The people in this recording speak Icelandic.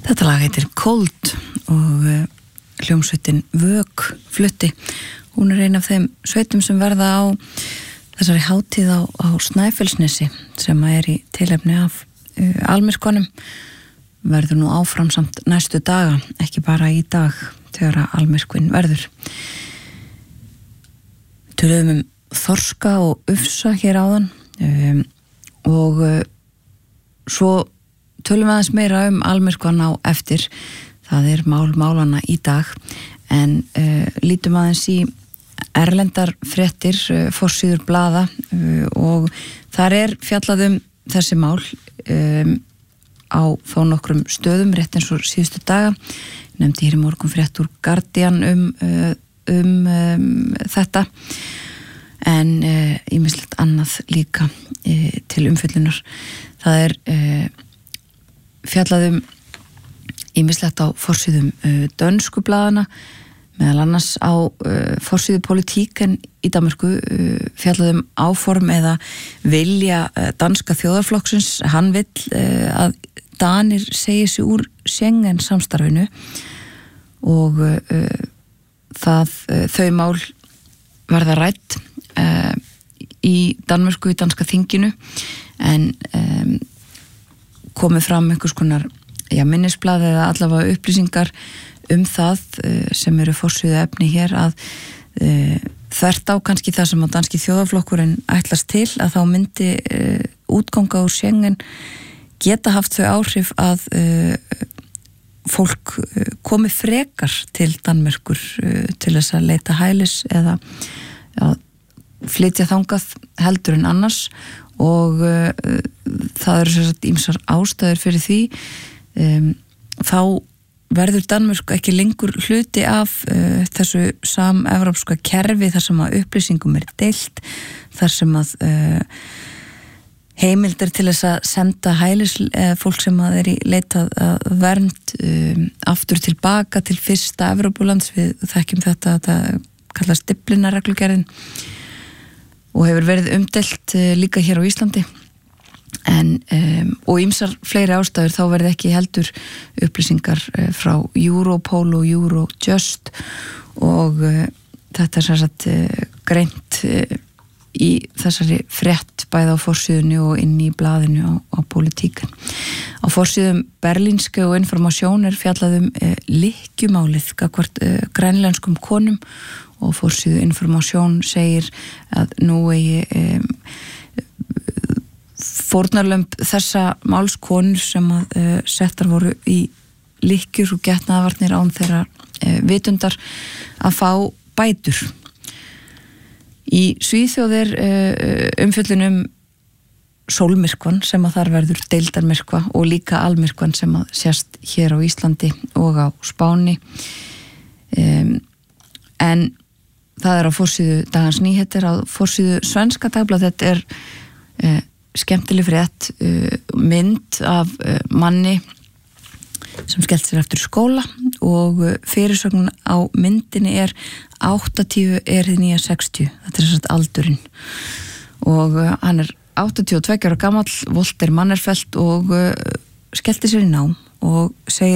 Þetta lag heitir Cold og hljómsveitin Vök flutti. Hún ein af þeim sveitum sem verða á þessari hátíð á Snæfellsnesi sem í tilefni af almyrkvanum. Verður nú áfram samt næstu daga, ekki bara í dag þegar almyrkvinn verður. Töluðum þorska og ufsa hér áðan og svo tölum við aðeins meira almyrkvan á eftir. Það mál málanna í dag en lítum aðeins í erlendar fréttir, forsíður blaða og þar fjallað þessi mál á þó nokkrum stöðum rétt eins og síðustu daga. Nefndi hér í morgun frétt úr Guardian þetta en ýmislegt annað líka til umfjöllunar. Það fjallað ýmislegt á forsíðum dönsku blaðana, meðal annars á forsíðu Politiken í Danmörku fjallað áform eða vilja danska þjóðarflokksins. Hann vill að Danir segi sig úr Schengen samstarfinu og þau mál verða rædd í Danmörku, í danska þinginu en komið fram einhvers konar minnisblað eða allavega upplýsingar það sem eru forsíðu efni hér að þvert á kannski það sem að danski þjóðarflokkurinn ætlast til að þá myndi útganga úr Schengen geta haft þau áhrif að fólk komi frekar til Danmerkur til þess að leita hælis eða að flytja þangað heldur en annars og það eru sem sagt ýmsar ástæður fyrir því. Þá verður Danmörk ekki lengur hluti af þessu samevrópska kerfi þar sem að upplýsingum deilt, þar sem að heimild til þess að senda hælis fólk sem að í leitað vernd aftur tilbaka til fyrsta Evrópulands. Við þekkjum þetta kallast Dyflinnarreglugerðin og hefur verið umdeilt líka hér á Íslandi en og ýmsar fleiri ástæður. Þá verði ekki heldur upplýsingar frá Europol og Eurojust og þetta sem sagt greint í þessari frétt bæði á forsíðunni og inn í blaðinu á Politiken. Á forsíðum Berlínske og Information fjallað lykkjumálið gagnvart grænlenskum konum og forsíðu Information segir að nú fórnarlömb þessa málskonur sem að settar voru í lykkjur og getnaðarvarnir án þeirra vitundar að fá bætur. Í Svíþjóð umfjöllun sólmyrkvan sem að þar verður deildarmyrkva og líka almyrkvan sem að sést hér á Íslandi og á Spáni en það á forsíðu Dagans Nyheter. Á forsíðu Svenska Dagbladet þetta skemmtileg frétt, mynd af manni sem skellt sér eftir skóla og fyrirsögn á myndinni 80 hið nýja 60. Þetta þess að aldurinn og hann 82 ára gamall, Volter Mannerfeldt og skellti sér í nám og segir